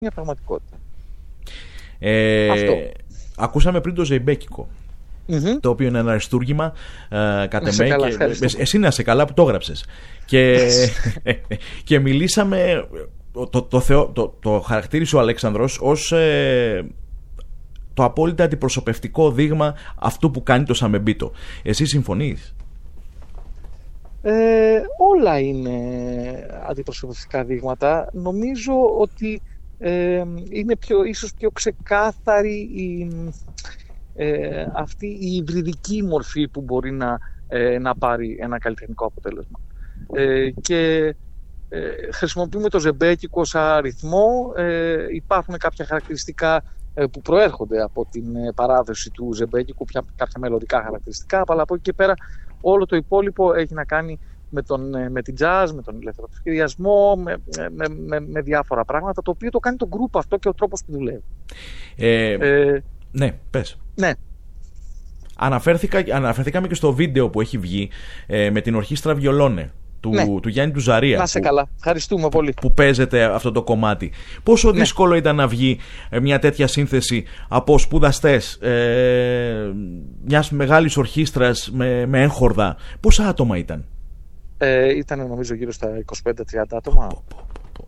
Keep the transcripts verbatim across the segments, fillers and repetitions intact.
μια πραγματικότητα. Ε, Αυτό. Ακούσαμε πριν το Ζεϊμπέκικο, mm-hmm. το οποίο είναι ένα αριστούργημα ε, κατ' εμέ, καλά, και, εσύ να είσαι καλά που το έγραψες και, και μιλήσαμε, το, το, το, το, το χαρακτήρισε ο Αλέξανδρος ως ε, το απόλυτα αντιπροσωπευτικό δείγμα αυτού που κάνει το Σαμεμπίτο. Εσύ συμφωνείς? Ε, όλα είναι αντιπροσωπευτικά δείγματα. Νομίζω ότι ε, είναι πιο, ίσως πιο ξεκάθαρη η, ε, αυτή η υβριδική μορφή που μπορεί να, ε, να πάρει ένα καλλιτεχνικό αποτέλεσμα. Ε, και ε, χρησιμοποιούμε το ζεμπέκικο σαν αριθμό. Ε, υπάρχουν κάποια χαρακτηριστικά ε, που προέρχονται από την ε, παράδοση του ζεμπέκικου, πια, κάποια μελλοντικά χαρακτηριστικά, αλλά από εκεί και πέρα όλο το υπόλοιπο έχει να κάνει με, τον, με την jazz, με τον ελεύθερο σχεδιασμό, με, με, με, με διάφορα πράγματα, το οποίο το κάνει το group αυτό και ο τρόπος που δουλεύει. Ε, ε, ναι, πες. Ναι. Αναφέρθηκα, αναφερθήκαμε και στο βίντεο που έχει βγει ε, με την ορχήστρα Βιολόνε του, ναι. του Γιάννη του Ζαρία. Να σε που, καλά. Ευχαριστούμε πολύ. Που παίζεται αυτό το κομμάτι. Πόσο ναι. δύσκολο ήταν να βγει ε, μια τέτοια σύνθεση από σπουδαστές ε, μιας μεγάλης ορχήστρας με, με έγχορδα? Πόσα άτομα ήταν? Ε, ήταν νομίζω γύρω στα είκοσι πέντε τριάντα άτομα. Πω, πω, πω, πω.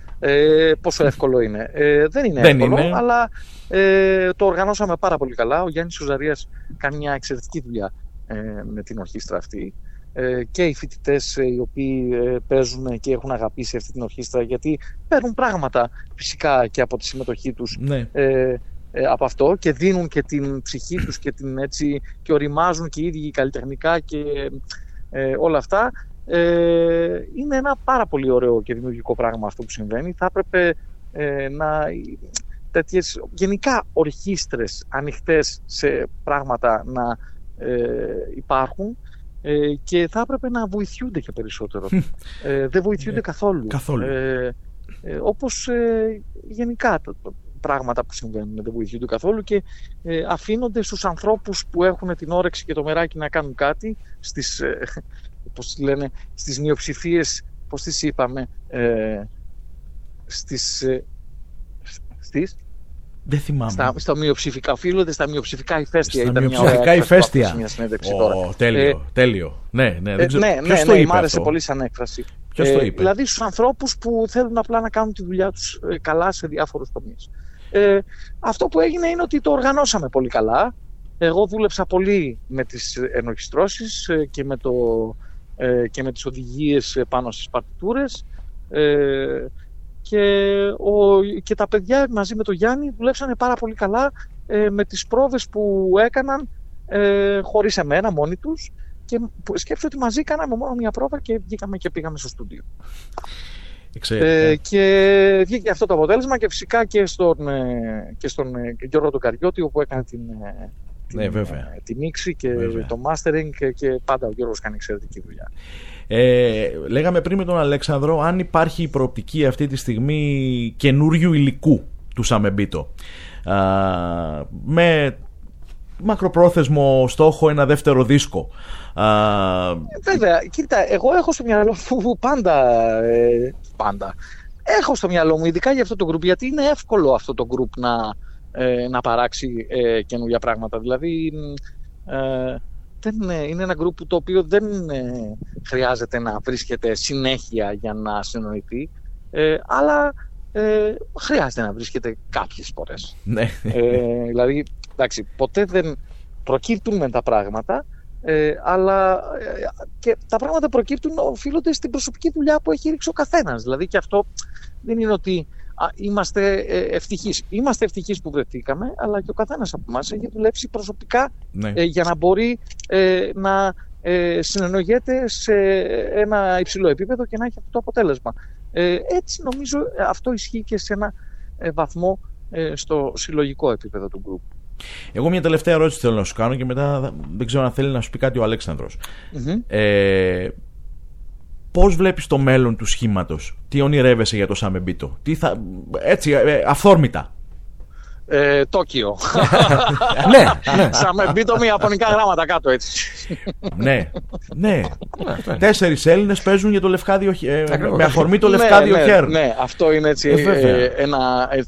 Ε, πόσο εύκολο είναι? Ε, δεν είναι δεν εύκολο, είναι. αλλά ε, το οργανώσαμε πάρα πολύ καλά. Ο Γιάννης ο Ζαρίας κάνει μια εξαιρετική δουλειά ε, με την ορχήστρα αυτή. Ε, και οι φοιτητές ε, οι οποίοι ε, παίζουν και έχουν αγαπήσει αυτή την ορχήστρα, γιατί παίρνουν πράγματα φυσικά και από τη συμμετοχή τους ναι. ε, ε, από αυτό, και δίνουν και την ψυχή τους και, την, έτσι, και οριμάζουν και οι ίδιοι καλλιτεχνικά και ε, όλα αυτά. Ε, είναι ένα πάρα πολύ ωραίο και δημιουργικό πράγμα αυτό που συμβαίνει. Θα έπρεπε ε, να τέτοιες γενικά ορχήστρες ανοιχτές σε πράγματα να ε, υπάρχουν, ε, και θα έπρεπε να βοηθιούνται και περισσότερο. ε, δεν βοηθιούνται καθόλου. καθόλου. Ε, ε, όπως ε, γενικά τα πράγματα που συμβαίνουν δεν βοηθιούνται καθόλου και ε, αφήνονται στους ανθρώπους που έχουν την όρεξη και το μεράκι να κάνουν κάτι, στις ε, πώς λένε, στις μειοψηφίες, πώς τις είπαμε, ε, στις, ε, στις, δεν θυμάμαι. Στα, στα μειοψηφικά, οφείλονται στα μειοψηφικά ηφαίστεια. Στα ήταν μειοψηφικά μια ηφαίστεια. Μια συνέντευξη oh, τώρα. Τέλειο, ε, τέλειο. Ναι, ναι, δεν ξέρω. Ε, ναι, Ποιος ναι, το ναι, είπε μ' άρεσε αυτό? πολύ σαν έκφραση. Ποιος ε, το είπε? Δηλαδή στους ανθρώπους που θέλουν απλά να κάνουν τη δουλειά τους ε, καλά σε διάφορους τομείς. Ε, αυτό που έγινε είναι ότι το οργανώσαμε πολύ καλά. Εγώ δούλεψα πολύ με τις ενορχιστρώσεις ε, και, με το, ε, και με τις οδηγίες πάνω στις παρτιτούρες. Ε, και, ο, και τα παιδιά μαζί με τον Γιάννη δουλέψανε πάρα πολύ καλά ε, με τις πρόβες που έκαναν ε, χωρίς εμένα, μόνοι τους, και σκέψου ότι μαζί κάναμε μόνο μια πρόβα και βγήκαμε και πήγαμε στο στούντιο. Ε, και βγήκε αυτό το αποτέλεσμα, και φυσικά και στον, ε, και στον ε, Γιώργο τον Καριώτη, όπου έκανε την, ε, ναι, την, ε, τη μίξη και βέβαια. το mastering, και, και πάντα ο Γιώργος κάνει εξαιρετική δουλειά. Ε, λέγαμε πριν με τον Αλέξανδρο αν υπάρχει η προοπτική αυτή τη στιγμή καινούριου υλικού του Σαμεμπίτο, Α, με μακροπρόθεσμο στόχο ένα δεύτερο δίσκο. Α, βέβαια, κοίτα, εγώ έχω στο μυαλό μου πάντα, ε, πάντα έχω στο μυαλό μου, ειδικά για αυτό το group, γιατί είναι εύκολο αυτό το group να, ε, να παράξει ε, καινούργια πράγματα. Δηλαδή ε, δεν είναι, είναι ένα group το οποίο δεν ε, χρειάζεται να βρίσκεται συνέχεια για να συνοηθεί, ε, αλλά ε, χρειάζεται να βρίσκεται κάποιες φορές. Ναι. Ε, δηλαδή, εντάξει, ποτέ δεν προκύπτουν με τα πράγματα, ε, αλλά ε, και τα πράγματα προκύπτουν, οφείλονται στην προσωπική δουλειά που έχει ρίξει ο καθένας. Δηλαδή, και αυτό δεν είναι ότι α, είμαστε ευτυχείς. Είμαστε ευτυχείς που βρεθήκαμε, αλλά και ο καθένας από εμάς έχει δουλέψει προσωπικά, ναι. ε, για να μπορεί ε, να ε, συνεννοιέται σε ένα υψηλό επίπεδο και να έχει αυτό το αποτέλεσμα. Ε, έτσι νομίζω αυτό ισχύει και σε ένα ε, βαθμό ε, στο συλλογικό επίπεδο του group. Εγώ μια τελευταία ερώτηση θέλω να σου κάνω και μετά δεν ξέρω αν θέλει να σου πει κάτι ο Αλέξανδρος. Mm-hmm. Ε, πώς βλέπεις το μέλλον του σχήματος? Τι ονειρεύεσαι για το Σαμεμπίτο? Τι θα, έτσι, ε, αυθόρμητα. Ε, Τόκιο. Ναι, ναι. Σαμεμπίτο με ιαπωνικά γράμματα κάτω, έτσι. Ναι, ναι. Τέσσερις Έλληνες παίζουν για το Λευκάδιο, ε, με αφορμή το Λευκάδιο ναι, Χέρ. Ναι, ναι, αυτό είναι έτσι, ε, ένα,